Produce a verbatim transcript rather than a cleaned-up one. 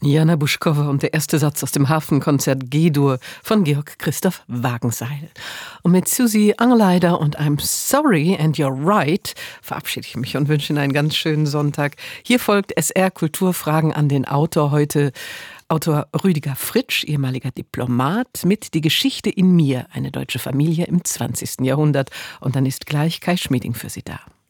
Jana Buschkova und der erste Satz aus dem Hafenkonzert G-Dur von Georg Christoph Wagenseil. Und mit Susi Angeleider und I'm Sorry and You're Right verabschiede ich mich und wünsche Ihnen einen ganz schönen Sonntag. Hier folgt S R Kulturfragen an den Autor heute. Autor Rüdiger Fritsch, ehemaliger Diplomat, mit Die Geschichte in mir, eine deutsche Familie im zwanzigsten Jahrhundert. Und dann ist gleich Kai Schmieding für Sie da.